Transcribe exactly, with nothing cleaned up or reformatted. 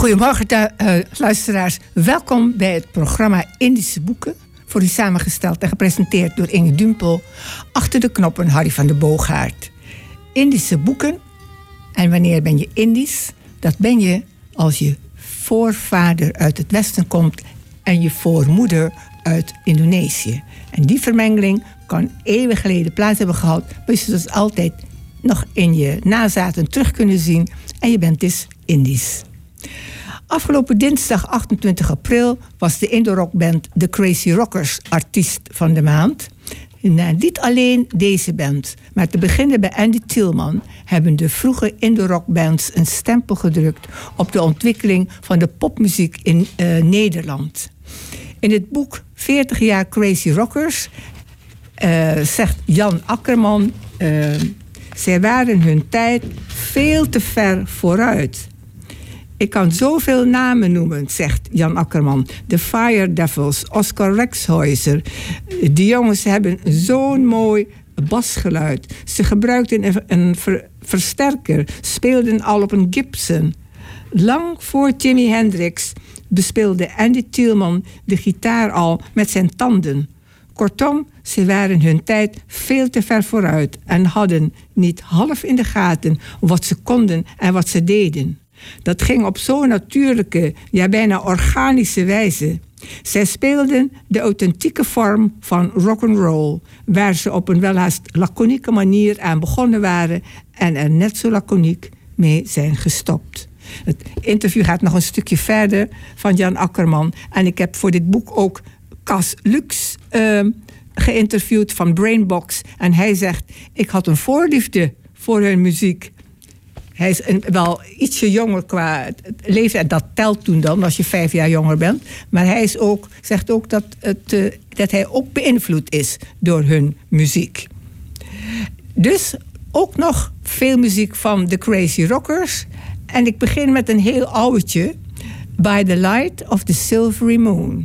Goedemorgen uh, luisteraars. Welkom bij het programma Indische Boeken. Voor u samengesteld en gepresenteerd door Inge Dumpel. Achter de knoppen Harry van de Boogaard. Indische Boeken. En wanneer ben je Indisch? Dat ben je als je voorvader uit het Westen komt en je voormoeder uit Indonesië. En die vermengeling kan eeuwen geleden plaats hebben gehad, maar je zult het altijd nog in je nazaten terug kunnen zien en je bent dus Indisch. Afgelopen dinsdag achtentwintig april was de Indo-rockband The Crazy Rockers artiest van de maand. Nou, niet alleen deze band, maar te beginnen bij Andy Tillman hebben de vroege Indo-rockbands een stempel gedrukt op de ontwikkeling van de popmuziek in uh, Nederland. In het boek veertig jaar Crazy Rockers uh, zegt Jan Akkerman, uh, zij waren hun tijd veel te ver vooruit. Ik kan zoveel namen noemen, zegt Jan Akkerman. De Fire Devils, Oscar Rexhuizer. Die jongens hebben zo'n mooi basgeluid. Ze gebruikten een ver- versterker, speelden al op een Gibson. Lang voor Jimi Hendrix bespeelde Andy Tillman de gitaar al met zijn tanden. Kortom, ze waren hun tijd veel te ver vooruit en hadden niet half in de gaten wat ze konden en wat ze deden. Dat ging op zo'n natuurlijke, ja bijna organische wijze. Zij speelden de authentieke vorm van rock'n'roll, waar ze op een welhaast laconieke manier aan begonnen waren en er net zo laconiek mee zijn gestopt. Het interview gaat nog een stukje verder van Jan Akkerman. En ik heb voor dit boek ook Cas Lux uh, geïnterviewd van Brainbox. En hij zegt, ik had een voorliefde voor hun muziek. Hij is een, wel ietsje jonger qua leeftijd. Dat telt toen dan, als je vijf jaar jonger bent. Maar hij is ook, zegt ook dat, het, uh, dat hij ook beïnvloed is door hun muziek. Dus ook nog veel muziek van The Crazy Rockers. En ik begin met een heel oudje. By the Light of the Silvery Moon.